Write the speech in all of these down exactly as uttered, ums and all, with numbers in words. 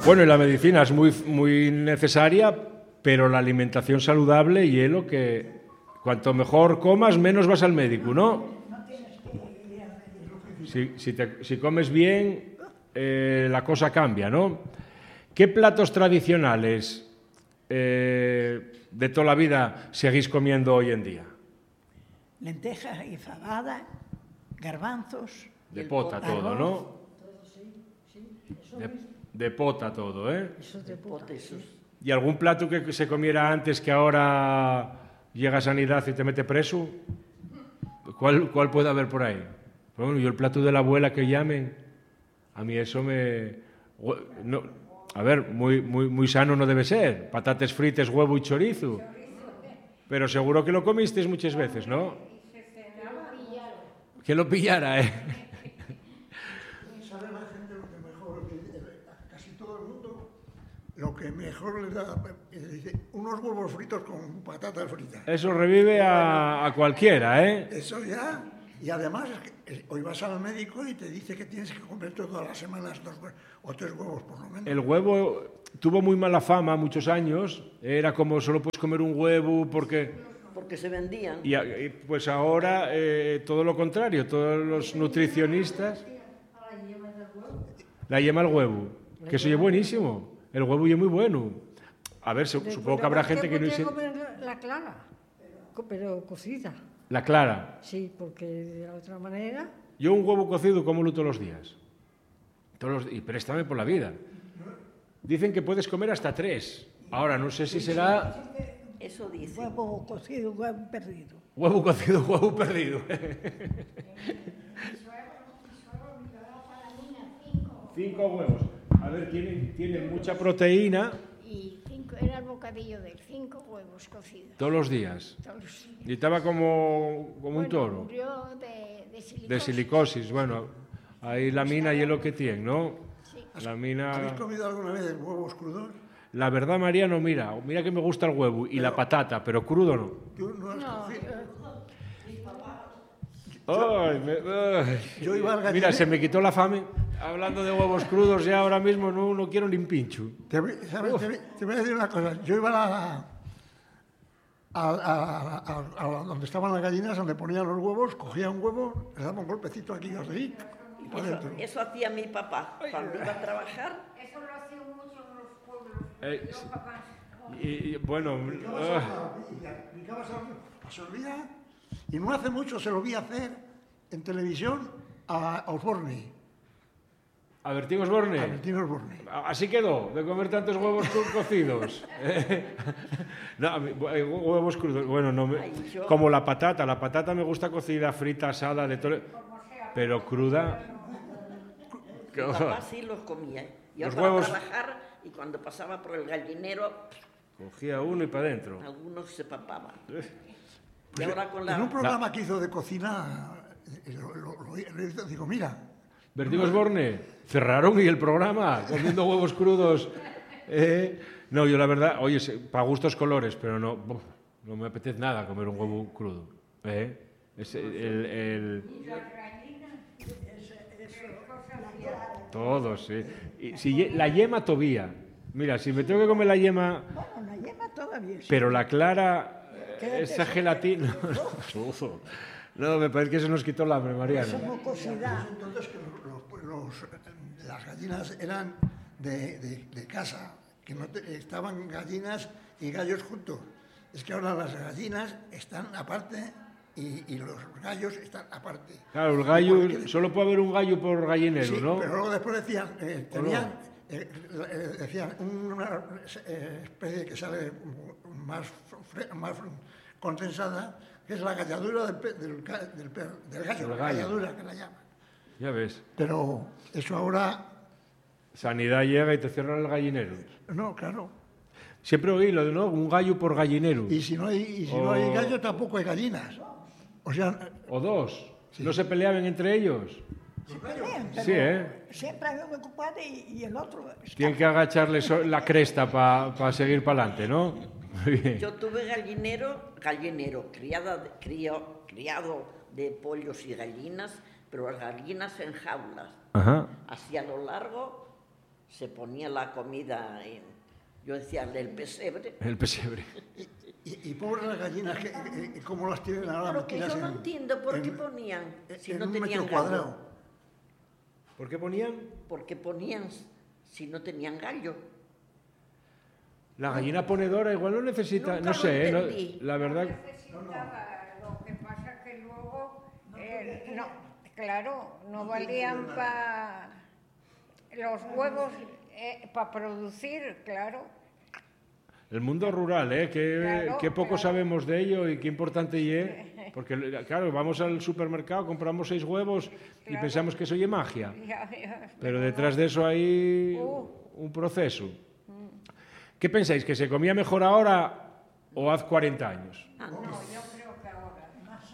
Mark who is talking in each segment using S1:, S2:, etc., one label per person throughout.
S1: Bueno, y la medicina es muy, muy necesaria, pero la alimentación saludable y es lo que cuanto mejor comas, menos vas al médico, ¿no? Si, si, te, si comes bien, eh, la cosa cambia, ¿no? ¿Qué platos tradicionales eh, de toda la vida seguís comiendo hoy en día?
S2: Lentejas y fabada, garbanzos.
S1: De pota todo, ¿no? De, de pota todo, ¿eh?
S2: Eso de pota, sí.
S1: ¿Y algún plato que se comiera antes que ahora llega a Sanidad y te mete preso? ¿Cuál, cuál puede haber por ahí? Bueno, yo el plato de la abuela que llamen, a mí eso me... No, a ver, muy, muy, muy sano no debe ser. Patates fritas, huevo y chorizo. Pero seguro que lo comisteis muchas veces, ¿no? Que lo pillara, ¿eh?
S3: ¿Sabe la gente lo que mejor, casi todo el mundo, lo que mejor le da, dice, unos huevos fritos con patatas fritas?
S1: Eso revive a, a cualquiera, ¿eh?
S3: Eso ya, y además hoy vas al médico y te dice que tienes que comer todas las semanas dos o tres huevos por lo menos.
S1: El huevo tuvo muy mala fama muchos años, era como solo puedes comer un huevo porque...
S4: Porque se vendían.
S1: Y, y pues ahora eh, todo lo contrario, todos los nutricionistas... La yema del huevo, que eso es buenísimo, el huevo es muy bueno. A ver, supongo que habrá gente que no...
S2: Podría comer la clara, pero cocida.
S1: La clara.
S2: Sí, porque de la otra manera...
S1: Yo un huevo cocido como lo todos los días. Todos los, y préstame por la vida. Dicen que puedes comer hasta tres. Ahora, no sé si será...
S4: Eso dice.
S2: Huevo cocido, huevo perdido.
S1: Huevo cocido, huevo perdido. Cinco huevos. A ver, tienen, tienen mucha proteína.
S5: Y cinco, era el bocadillo de cinco huevos cocidos.
S1: Todos los días.
S5: Todos los días.
S1: Y estaba como, como
S5: Bueno,
S1: un toro.
S5: Murió de, de silicosis.
S1: De silicosis, bueno. Ahí la mina y es lo que tiene, ¿no?
S5: Sí.
S1: La mina...
S3: ¿Habéis comido alguna vez huevos crudos?
S1: La verdad, Mariano, mira, mira que me gusta el huevo y pero, la patata, pero crudo no.
S3: ¿Tú no has
S5: No,
S3: cogido?
S1: Ay, me, ay.
S3: Yo iba al gallinero.
S1: Mira, se me quitó la fame. Hablando de huevos crudos, ya ahora mismo no, no quiero ni un pincho.
S3: Te, ¿sabes? Te, te voy a decir una cosa. Yo iba a, la, a, a, a, a, a donde estaban las gallinas, donde ponían los huevos, cogía un huevo, le daba un golpecito aquí y así. Y
S4: eso, eso hacía mi papá cuando iba a trabajar.
S5: Eso lo hacían mucho en los pueblos.
S1: Eh, y, y, bueno,
S3: picabas a solía y no hace mucho se lo vi hacer en televisión a Osborne.
S1: ¿A Bertín Osborne?
S3: A Bertín Osborne.
S1: Así quedó, de comer tantos huevos cocidos. No, huevos crudos, bueno, no me,
S4: Ay, yo...
S1: como la patata. La patata me gusta cocida, frita, asada, de todo, pero cruda.
S4: Mi papá sí los comía. Yo
S1: Los
S4: para
S1: huevos...
S4: trabajar y cuando pasaba por el gallinero...
S1: Cogía uno y para adentro.
S4: Algunos se papaban.
S3: Pues
S4: y ahora con la...
S3: En un programa la... que hizo de cocina, lo, lo, lo, lo, digo, mira...
S1: Bertín Osborne, cerraron y el programa, comiendo huevos crudos. Eh, no, yo la verdad, oye, para gustos colores, pero no, no me apetece nada comer un huevo crudo. ¿Eh? Es el, el, el... Todos, sí. Y si la yema todavía. Mira, si me tengo que comer la yema...
S2: Bueno, la yema todavía sí.
S1: Pero la clara, esa gelatina... No, me parece que se nos quitó el hambre, Mariano.
S2: Eso mucosidad.
S3: Entonces que los, los, las gallinas eran de, de, de casa, que no te, estaban gallinas y gallos juntos. Es que ahora las gallinas están aparte y, y los gallos están aparte.
S1: Claro, el gallo, que, solo puede haber un gallo por gallinero,
S3: sí,
S1: ¿no?
S3: Pero luego después decían, eh, tenían,
S1: no?
S3: eh, eh, decían una eh, especie que sale más, más condensada, que es la galladura del, del, del, del gallo, la galladura que la llaman.
S1: Ya ves.
S3: Pero eso ahora...
S1: Sanidad llega y te cierran el gallinero.
S3: No, claro.
S1: Siempre oí lo de, ¿no? Un gallo por gallinero.
S3: Y si no hay, y si
S1: o...
S3: no hay gallo, tampoco hay gallinas. O sea...
S1: O dos. Sí. ¿No se peleaban entre ellos?
S2: Se pelean, pero
S1: sí, ¿eh?
S2: Siempre hay uno ocupado y, y el otro... Está...
S1: Tienen que agacharle la cresta para pa seguir para adelante, ¿no?
S4: Yo tuve gallinero, gallinero, criada, crio, criado de pollos y gallinas, pero las gallinas en jaulas.
S1: Ajá.
S4: Hacia lo largo se ponía la comida en, yo decía, el pesebre.
S1: El pesebre.
S3: Y, y pobres las gallinas, que, que- ¿cómo las tienen ahora
S4: Lo que
S3: metidas
S4: yo no
S3: en-
S4: entiendo por qué
S3: en-
S4: ponían, si
S3: en
S4: no
S3: un
S4: tenían
S3: metro
S4: gallo.
S3: cuadrado?
S1: ¿Por qué ponían?
S4: ¿Por qué ponían si no tenían gallo?
S1: La gallina ponedora igual no necesita,
S4: Nunca
S1: no
S4: lo
S1: sé, ¿eh? No-
S4: entendí.
S1: la verdad.
S2: Necesitaba, lo que pasa que luego, eh, no, claro, no valían para los huevos, para producir, claro.
S1: El mundo rural, ¿eh? Que,
S2: Claro,
S1: que poco
S2: claro.
S1: sabemos de ello y qué importante y es. Porque, claro, vamos al supermercado, compramos seis huevos y
S2: Claro.
S1: pensamos que eso es magia.
S2: Ya, ya,
S1: Pero detrás de eso hay
S2: Uh.
S1: un proceso. ¿Qué pensáis? ¿Que se comía mejor ahora o hace cuarenta años?
S4: Antes.
S2: yo creo que ahora.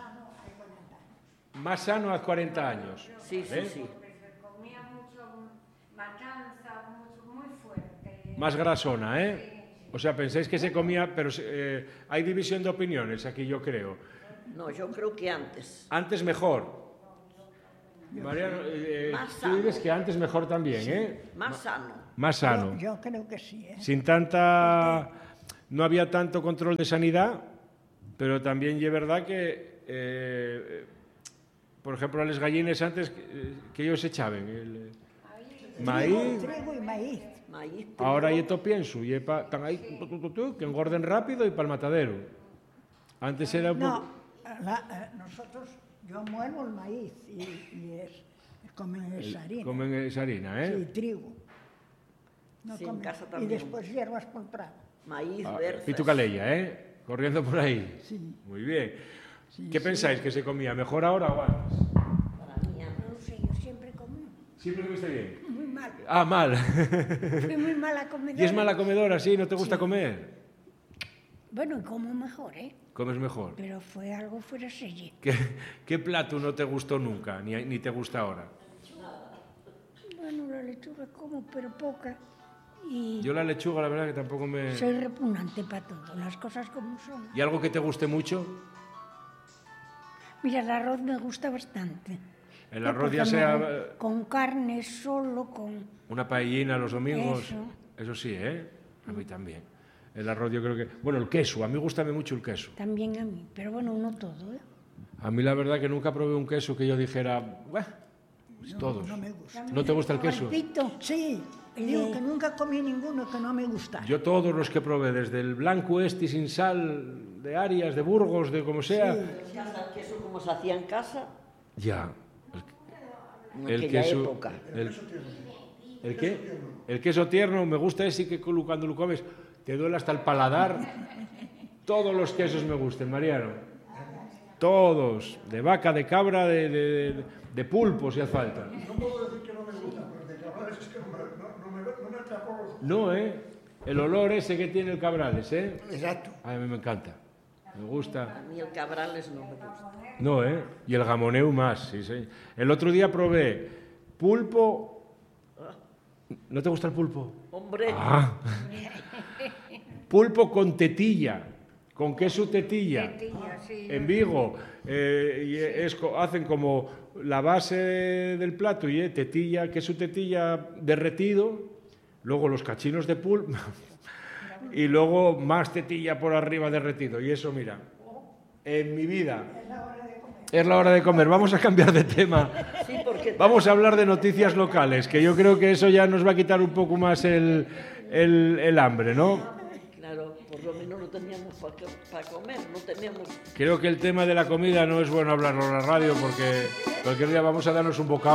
S1: Más sano hace cuarenta años.
S4: Sí, sí,
S1: ¿eh?
S4: sí.
S2: Porque se comía mucho matanza, mucho, muy fuerte.
S1: Más grasona, ¿eh? O sea, pensáis que se comía, pero eh, hay división de opiniones aquí, yo creo.
S4: No, yo creo que antes.
S1: Antes mejor. Mariano, eh,
S4: Más
S1: tú
S4: sano.
S1: dices que antes mejor también, ¿eh?
S4: Más sano.
S1: Más sano.
S6: Yo, yo creo que sí, ¿eh?
S1: Sin tanta... No había tanto control de sanidad, pero también es verdad que, eh, por ejemplo, a las gallines antes, que, que ellos echaban el maíz,
S6: Trigo y maíz.
S4: Maíz,
S1: ahora
S4: trigo.
S1: y esto pienso, y pa, están ahí, tu, tu, tu, tu, que engorden rápido y para el matadero. Antes era un
S6: No,
S1: poco...
S6: la- eh, nosotros, yo muelo el maíz y, y es, comen esa harina.
S1: Comen esa harina,
S6: Sí,
S1: ¿eh?
S6: trigo. No
S4: Sí, en
S6: comen-
S4: casa
S6: y
S4: también.
S6: después hierbas por prado.
S4: Maíz,
S1: Ah,
S4: berzas.
S1: Pitu Calella, ¿eh? Corriendo por ahí.
S6: Sí.
S1: Muy bien.
S6: Sí,
S1: ¿Qué
S6: sí.
S1: pensáis? ¿Que se comía mejor ahora o antes?
S4: Para mí, antes.
S5: No sé, yo siempre comí
S1: Siempre comiste bien.
S5: muy mal.
S1: Ah, mal.
S5: Fui muy mala comedora.
S1: ¿Y es mala comedora, sí? ¿No te gusta comer?
S5: Bueno, y como mejor, ¿eh?
S1: Comes mejor.
S5: Pero fue algo fuera de serie.
S1: ¿Qué, qué plato no te gustó nunca, ni, ni te gusta ahora?
S5: Bueno, la lechuga como, pero poca. Y
S1: Yo la lechuga, la verdad, que tampoco me...
S5: soy repugnante para todo, las cosas como son.
S1: ¿Y algo que te guste mucho?
S5: Mira, el arroz me gusta bastante.
S1: El
S5: ¿Qué?
S1: arroz
S5: Porque
S1: ya
S5: me-
S1: sea
S5: con carne solo, con...
S1: una paellina los domingos.
S5: Eso.
S1: Eso sí, ¿eh? A mí también. El arroz yo creo que... Bueno, el queso. A mí gusta mucho el queso.
S5: También a mí, pero bueno, no todo, ¿eh?
S1: A mí la verdad que nunca probé un queso que yo dijera... "Buah, pues todos".
S6: No me gusta.
S1: ¿No te gusta el queso?
S5: Pito,
S6: Sí,
S5: El
S6: digo
S5: de-
S6: que nunca comí ninguno que no me gustara.
S1: Yo todos los que probé, desde el blanco este sin sal, de Arias, de Burgos, de como sea...
S4: ¿Se anda el queso como se hacía en casa?
S1: Ya.
S4: En
S1: El
S4: aquella
S1: queso...
S4: época.
S1: El, ¿El qué? El queso tierno, me gusta ese que cu- cuando lo comes te duele hasta el paladar. Todos los quesos me gustan, Mariano. Todos. De vaca, de cabra, de, de, de pulpo, si hace falta.
S3: No puedo decir que no me gusta, pero de cabrales es que no me, no, no me, no me atrapó los...
S1: No, ¿eh? El olor ese que tiene el cabrales, ¿eh?
S3: Exacto.
S1: A mí me encanta. Me gusta.
S4: A mí el cabrales no me gusta.
S1: No, ¿eh? Y el gamoneu más, sí, sí. El otro día probé pulpo... ¿No te gusta el pulpo?
S4: Hombre,
S1: Ah. Pulpo con tetilla, con queso tetilla.
S2: Tetilla, sí.
S1: En Vigo eh, y es co- hacen como la base del plato y eh, tetilla, queso tetilla derretido, luego los cachinos de pulpo y luego más tetilla por arriba derretido. Y eso, mira, en mi vida. Es la hora de comer. Vamos a cambiar de tema.
S4: sí, porque
S1: Vamos a hablar de noticias locales, que yo creo que eso ya nos va a quitar un poco más el, el, el hambre, ¿no?
S4: claro, por lo menos no teníamos para comer, no teníamos.
S1: Creo que el tema de la comida no es bueno hablarlo en la radio porque cualquier día vamos a darnos un bocado.